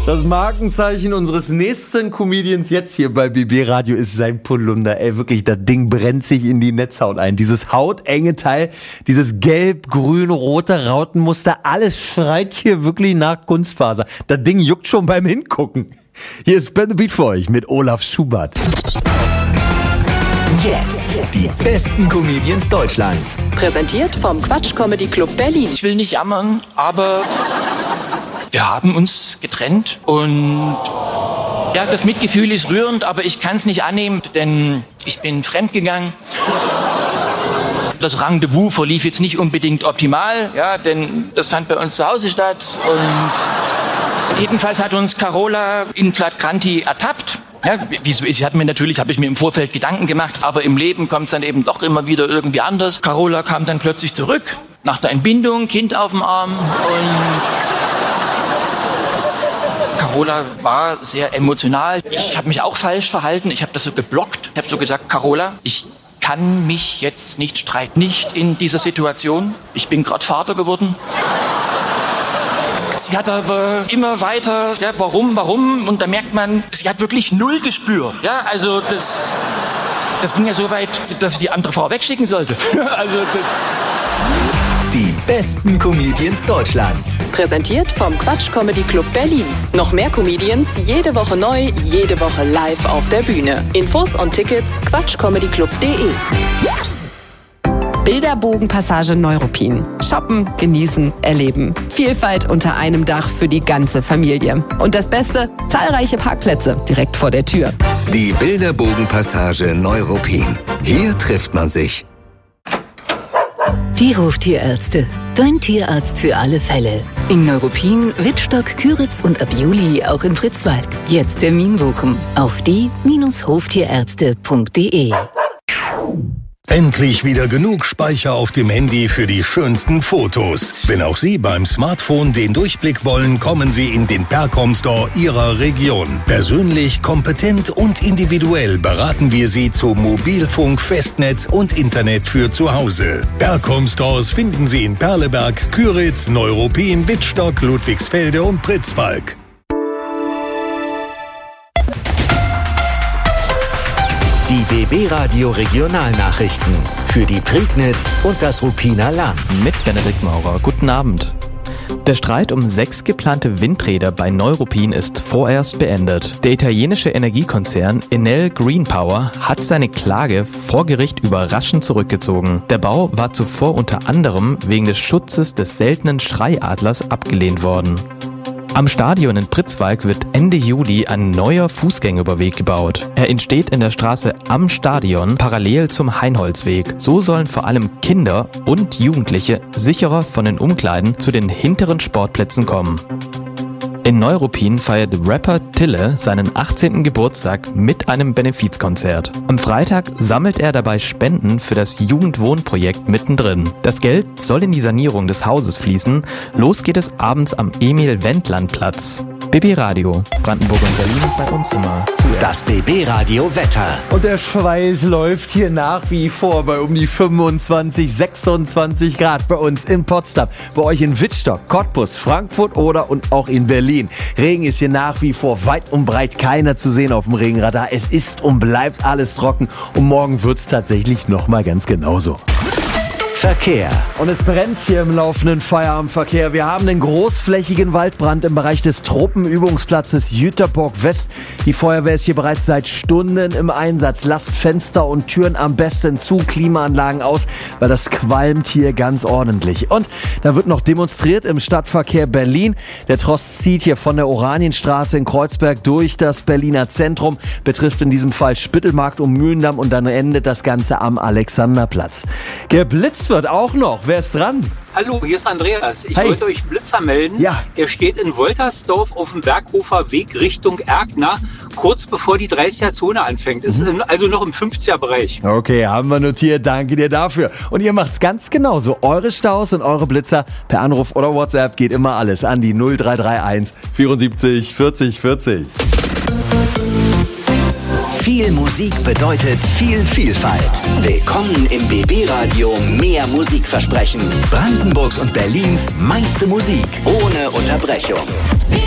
Das Markenzeichen unseres nächsten Comedians jetzt hier bei BB Radio ist sein Polunder. Ey, wirklich, das Ding brennt sich in die Netzhaut ein. Dieses hautenge Teil, dieses gelb-grün-rote Rautenmuster, alles schreit hier wirklich nach Kunstfaser. Das Ding juckt schon beim Hingucken. Hier ist Ben the Beat für euch mit Olaf Schubert. Jetzt die besten Comedians Deutschlands. Präsentiert vom Quatsch Comedy Club Berlin. Ich will nicht jammern, aber wir haben uns getrennt und ja, das Mitgefühl ist rührend, aber ich kann es nicht annehmen, denn ich bin fremdgegangen. Das Rendezvous verlief jetzt nicht unbedingt optimal, ja, denn das fand bei uns zu Hause statt und jedenfalls hat uns Carola in flagranti ertappt. Ja, wieso ist? Habe ich mir im Vorfeld Gedanken gemacht, aber im Leben kommt es dann eben doch immer wieder irgendwie anders. Carola kam dann plötzlich zurück, nach der Entbindung, Kind auf dem Arm und Carola war sehr emotional. Ich habe mich auch falsch verhalten, ich habe das so geblockt. Ich habe so gesagt, Carola, ich kann mich jetzt nicht streiten, nicht in dieser Situation. Ich bin gerade Vater geworden. Sie hat aber immer weiter, ja, warum? Und da merkt man, sie hat wirklich null Gespür. Ja, also das ging ja so weit, dass ich die andere Frau wegschicken sollte. Also Die besten Comedians Deutschlands. Präsentiert vom Quatsch Comedy Club Berlin. Noch mehr Comedians, jede Woche neu, jede Woche live auf der Bühne. Infos und Tickets quatschcomedyclub.de. Bilderbogenpassage Neuruppin. Shoppen, genießen, erleben. Vielfalt unter einem Dach für die ganze Familie. Und das Beste, zahlreiche Parkplätze direkt vor der Tür. Die Bilderbogenpassage Neuruppin. Hier trifft man sich. Die Hoftierärzte. Dein Tierarzt für alle Fälle. In Neuruppin, Wittstock, Küritz und ab Juli auch in Fritzwalk. Jetzt Termin buchen auf die-hoftierärzte.de. Endlich wieder genug Speicher auf dem Handy für die schönsten Fotos. Wenn auch Sie beim Smartphone den Durchblick wollen, kommen Sie in den Percom Store Ihrer Region. Persönlich, kompetent und individuell beraten wir Sie zu Mobilfunk, Festnetz und Internet für zu Hause. Percom Stores finden Sie in Perleberg, Küritz, Neuruppin, Wittstock, Ludwigsfelde und Pritzwalk. Die BB Radio Regionalnachrichten für die Prignitz und das Ruppiner Land. Mit Benedikt Maurer. Guten Abend. Der Streit um 6 geplante Windräder bei Neuruppin ist vorerst beendet. Der italienische Energiekonzern Enel Green Power hat seine Klage vor Gericht überraschend zurückgezogen. Der Bau war zuvor unter anderem wegen des Schutzes des seltenen Schreiadlers abgelehnt worden. Am Stadion in Pritzwalk wird Ende Juli ein neuer Fußgängerüberweg gebaut. Er entsteht in der Straße am Stadion parallel zum Heinholzweg. So sollen vor allem Kinder und Jugendliche sicherer von den Umkleiden zu den hinteren Sportplätzen kommen. In Neuruppin feiert Rapper Tille seinen 18. Geburtstag mit einem Benefizkonzert. Am Freitag sammelt er dabei Spenden für das Jugendwohnprojekt mittendrin. Das Geld soll in die Sanierung des Hauses fließen. Los geht es abends am Emil-Wendland-Platz. BB Radio, Brandenburg und Berlin bei uns immer zuerst. Das BB Radio Wetter. Und der Schweiß läuft hier nach wie vor bei um die 25, 26 Grad bei uns in Potsdam, bei euch in Wittstock, Cottbus, Frankfurt oder und auch in Berlin. Regen ist hier nach wie vor weit und breit keiner zu sehen auf dem Regenradar. Es ist und bleibt alles trocken und morgen wird's tatsächlich nochmal ganz genauso. Verkehr. Und es brennt hier im laufenden Feierabendverkehr. Wir haben einen großflächigen Waldbrand im Bereich des Truppenübungsplatzes Jüterborg West. Die Feuerwehr ist hier bereits seit Stunden im Einsatz. Lasst Fenster und Türen am besten zu, Klimaanlagen aus, weil das qualmt hier ganz ordentlich. Und da wird noch demonstriert im Stadtverkehr Berlin. Der Tross zieht hier von der Oranienstraße in Kreuzberg durch das Berliner Zentrum, betrifft in diesem Fall Spittelmarkt und Mühlendamm und dann endet das Ganze am Alexanderplatz. Geblitzt wird auch noch. Wer ist dran? Hallo, hier ist Andreas. Ich Hey. wollte euch einen Blitzer melden. Ja. Er steht in Woltersdorf auf dem Berghofer Weg Richtung Erkner, kurz bevor die 30er-Zone anfängt. Ist also noch im 50er-Bereich. Okay, haben wir notiert. Danke dir dafür. Und ihr macht's ganz genauso. Eure Staus und eure Blitzer per Anruf oder WhatsApp geht immer alles an die 0331 74 40 40. Viel Musik bedeutet viel Vielfalt. Willkommen im BB Radio Mehr Musikversprechen. Brandenburgs und Berlins meiste Musik ohne Unterbrechung.